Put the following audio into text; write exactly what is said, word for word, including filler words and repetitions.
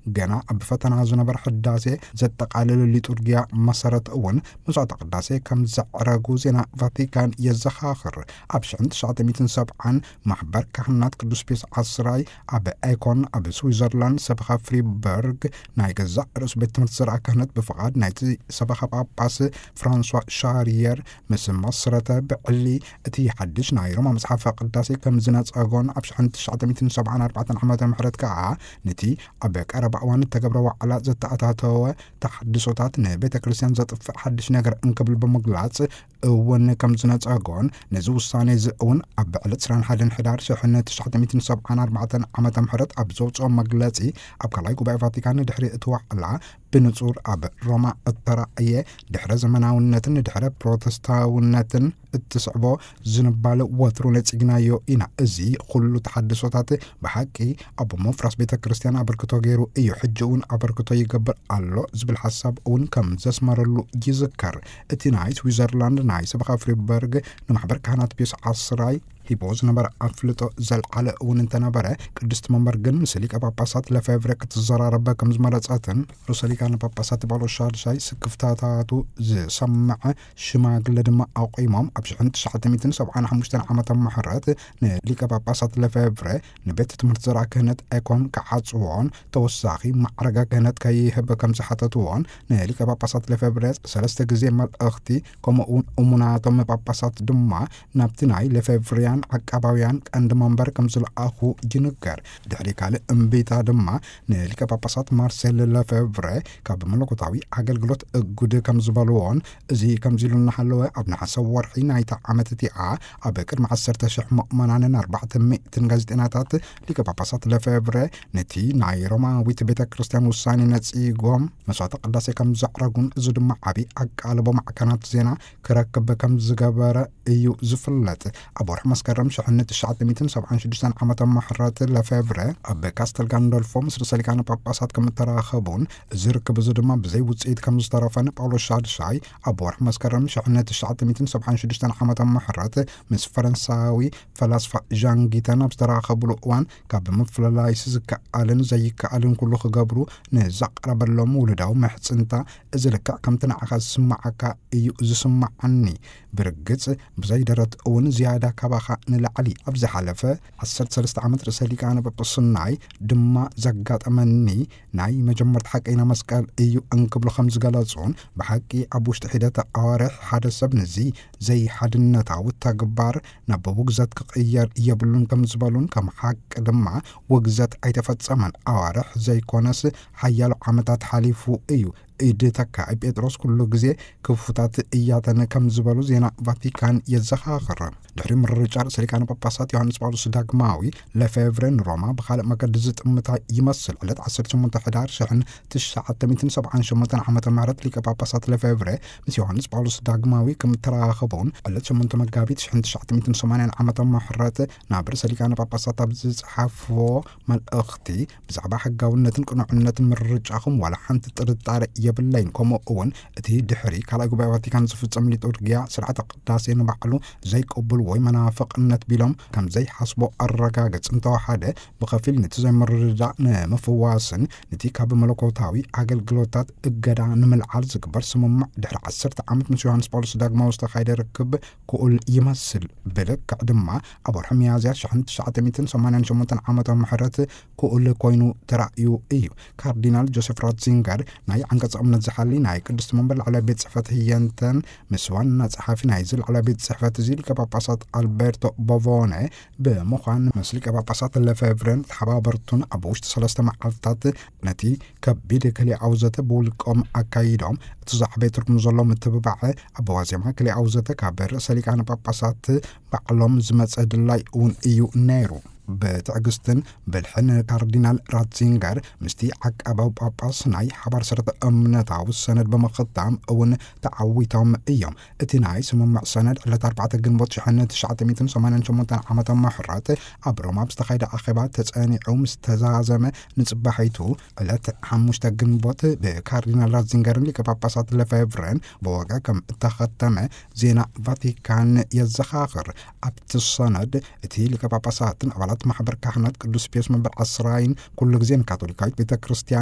ገና ኣብ ፈተና ዝነበረ ሕዳሴ ዘጠቃልል ሊቱርግያ መሰረት እውን መስዋዕተ ቅዳሴ ከም ዘዕረጉ ዜና ቫቲካን የዘኻኽር። ኣብ ሽሕን ትሽዓተ ሚእትን ሰብዓን ማሕበር ካህናት ቅዱስ ፒየስ ዓስራይ ኣብ ኤኮን ኣብ ስዊዘርላንድ ሰበኻ ፍሪበርግ ናይ ገዛእ ርእሱ ቤት ትምህርቲ ዘርአ ክህነት ብፍቓድ ናይቲ ሰበኻ ጳጳስ ፍራንሷ ሻርየር ምስ መስረተ ብዕሊ እቲ ሓድሽ ናይ ሮማ መጽሓፈ ቅዳሴ ከም ዝነጸጎን ኣብ ሽሕን ትሽዓተ ሚእትን ሰብዓን ኣርባዕተን ዓመተ ምህረት ከዓ ነቲ ኣብ ቀረባ እዋን ተገብረ ዋዕላ ዘተኣታተወ ተሓድሶታት ንቤተ ክርስቲያን ዘጥፍእ ሓድሽ ነገር እንክብል ብምግላጽ እውን ከም ዝነጸጎን ነዚ ውሳኔ እዚ እውን ኣብ ዕለት ዕስራን ሓደን ሕዳር ሽሕን ትሽዓተ ሚእትን ሰብዓን ኣርባዕተን ዓመተ ምህረት ኣብ ዘውፅኦ መግለጺ ኣብ ካልኣይ ጉባኤ ቫቲካን ድሕሪ እቲ ዋዕላ ብንጹር ኣብ ሮማ እተረእየ ድሕረ ዘመናውነትን ድሕረ ፕሮቴስታውነትን እትስዕቦ ዝንባለ ወትሩ ነጽግናዮ ኢና። እዚ ኩሉ ተሓድሶታት ብሓቂ ኣብ መፍራስ ቤተ ክርስቲያን ኣበርክቶ ገይሩ እዩ፣ ሕጂ እውን ኣበርክቶ ይገብር ኣሎ ዝብል ሓሳብ እውን ከም ዘስመረሉ ይዝከር። እቲ ናይ ስዊዘርላንድ ናይ ሰበኻ ፍሪበርግ ንማሕበር ካህናት ፒየስ ዓስራይ ሂቦ ዝነበረ ኣፍልጦ ዘልዓለ እውን እንተነበረ ቅድስቲ መንበር ግን ምስ ሊቀ ጳጳሳት ለፌቭረ ክትዘራረበ ከም ዝመረጸትን ርእሰ ሊቃነ ጳጳሳት ጳውሎስ ሻድሻይ ስክፍታታቱ ዝሰምዐ ሽማግለ ድማ ኣቆይሞም ኣብ ሽሕን ትሽዓተ ሚእትን ሰብዓን ሓሙሽተን ዓመተ ምህረት ንሊቀ ጳጳሳት ለፌቭረ ንቤት ትምህርቲ ዘርአ ክህነት ኤኮን ክዓጽዎን ተወሳኺ ማዕረጋ ክህነት ከይህብ ከም ዝሓተትዎን ንሊቀ ጳጳሳት ለፌቭረ ሰለስተ ግዜ መልእኽቲ ከምኡውን እሙናቶም ጳጳሳት ድማ ናብቲ ናይ ለፌቭርያ ዓቃባውያን ቀንዲ መንበር ከም ዝለኣኹ ይንገር። ድሕሪ ካልእ እምቢታ ድማ ንሊቀ ጳጳሳት ማርሴል ለፌቭረ ካብ መለኮታዊ ኣገልግሎት እጉድ ከም ዝበልዎን እዚ ከምዚ ኢሉ እናሃለወ ኣብ ናሕሲ ወርሒ ናይቲ ዓመት እቲኣ ኣብ ቅድሚ ዓሰርተ ሽሕ ምእመናንን ኣርባዕተ ሚእትን ጋዜጠኛታት ሊቀ ጳጳሳት ለፌቭረ ነቲ ናይ ሮማዊት ቤተ ክርስቲያን ውሳኔ ነጺጎም መስዋዕተ ቅዳሴ ከም ዘዕረጉን እዚ ድማ ዓብዪ ኣቃልቦ ማዕከናት ዜና ክረክብ ከም ዝገበረ እዩ ዝፍለጥ። ኣብ ወርሒ መስከረም ሽሕን ትሽዓተ ሚእትን ሰብዓን ሽዱሽተን ዓመተ ምህረት ለፌቭረ ኣብ ካስተል ጋንዶልፎ ምስ ርእሰ ሊቃነ ጳጳሳት ከም ተራኸቡን እዚ ርክብ እዚ ድማ ብዘይ ውፅኢት ከም ዝተረፈን ጳውሎስ ሻድሻይ ኣብ ወርሒ መስከረም ሽሕን ትሽዓተ ሚእትን ሰብዓን ሽዱሽተን ዓመተ ምህረት ምስ ፈረንሳዊ ፈላስፋ ዣን ጊተን ኣብ ዝተራኸብሉ እዋን ካብ ምፍልላይስ ዝከኣልን ዘይከኣልን ኩሉ ክገብሩ ንዘቕረበሎም ውልዳዊ መሕፅንታ እዚ ልክዕ ከምቲ ንዓኻ ዝስማዓካ እዩ ዝስማዓኒ ብርግጽ ብዘይደረት እውን ዝያዳ ካባኻ ንላዕሊ ኣብ ዝሓለፈ ዓሰርተ ሰለስተ ዓመት ርእሰ ሊቃነ ጵጵስናይ ድማ ዘጋጠመኒ ናይ መጀመርታ ሓቀኛ መስቀል እዩ እንክብሉ ከም ዝገለጹን ብሓቂ ኣብ ውሽጢ ሒደት ኣዋርሕ ሓደ ሰብ ነዚ ዘይሓድነታዊ ተግባር ናብ ውግዘት ክቕየር የብሉን ከም ዝበሉን ከም ሓቂ ድማ ውግዘት ኣይተፈጸመን ኣዋርሕ ዘይኮነስ ሓያሎ ዓመታት ሓሊፉ እዩ ኢድ ተካይ ጴጥሮስ ኩሉ ግዜ ክፉታት እያተነ ከም ዝበሉ ዜና ቫቲካን የዘኻኽር። ድሕሪ ምርጫ ርእሰ ሊቃነ ጳጳሳት ዮሃንስ ጳውሎስ ዳግማዊ ለፌቭረን ሮማ ብኻልእ መገዲ ዝጥምታ ይመስል። ዕለት ዓሰርተ ሸሞንተ ሕዳር ሽሕን ትሽዓተ ሚእትን ሰብዓን ሸሞንተን ዓመተ ምህረት ሊቀ ጳጳሳት ለፌቭረ ምስ ዮሃንስ ጳውሎስ ዳግማዊ ከም ተራኸቡን ዕለት ሸሞንተ መጋቢት ሽሕን ትሽዓተ ሚእትን ሰማንያን ዓመተ ምህረት ናብ ርእሰ ሊቃነ ጳጳሳት ኣብ ዝጸሓፍዎ መልእኽቲ ብዛዕባ ሕጋውነትን ቅኑዕነትን ምርጫኹም ዋላ ሓንቲ ጥርጣረ የብለይን ከምኡ እውን እቲ ድሕሪ ካልኣይ ጉባኤ ቫቲካን ዝፍጸም ሊቱርግያ ስርዓተ ቅዳሴ ንባዕሉ ዘይቀበሉ ወይ መናፍቅነት ቢሎም ከም ዘይሓስቦ ኣረጋገጽ እንተወሓደ ብኸፊል ነቲ ዘይምርዳእ ንምፍዋስን ነቲ ካብ መለኮታዊ ኣገልግሎታት እገዳ ንምልዓል ዝግበር ስምምዕ ድሕሪ ዓሰርተ ዓመት ምስ ዮሃንስ ጳውሎስ ዳግማዊ ዝተኻየደ ርክብ ክኡል ይመስል። ብልክዕ ድማ ኣብ ወርሒ ሚያዝያ ሽሕን ትሽዓተ ሚእትን ሰማንያን ሸሞንተን ዓመተ ምህረት ክኡል ኮይኑ ተራእዩ እዩ። ካርዲናል ጆሴፍ ራትዚንገር ናይ አንቀጽ እምነት ዝሓሊ ናይ ቅድስቲ መንበር ላዕለዋይ ቤት ጽሕፈት ህየንተን ምስ ዋና ጸሓፊ ናይ ላዕለዋይ ቤት ጽሕፈት እዚ ሊቀ ጳጳሳት ኣልቤርቶ ቦቮኔ ብምዃን ምስ ሊቀ ጳጳሳት ለፌቭረን ተሓባበርቱን ኣብ ውሽጢ ሰለስተ መዓልትታት ነቲ ከቢድ ክልኤዊ ዘተ ብውልቆም ኣካይዶም እቲ ዛዕበየ ትርጉም ዘሎ ምትብባዕ ኣብ ዋዜማ ክልኤዊ ዘተ ካብ ርእሰ ሊቃነ ጳጳሳት ባዕሎም ዝመጸ ድላይ እውን እዩ ነይሩ። بتعجستن بالحن كاردينال راتزينجر مستي عقبو باباس ناي حبار سرت أمنة عاوز سند بمخطام أون تعويتهم أيام اتناي سمم سند على أربعة جنبات شحنة تسعة ميتين ثمانين شمتان عامة محرات أبرما بستخيد أخبات تسأني عم استزازمة نسبة حيتو على حموش تجنبات بكاردينال راتزينجر اللي كباباسات لفيفرين بوجا كم اتخذتم زينا فاتيكان يزخاخر أبتصند اتي اللي كباباسات على محبر كهنة قدوس بيس من بالعصرين كل جزين كاثوليكايت بيتا كريستيان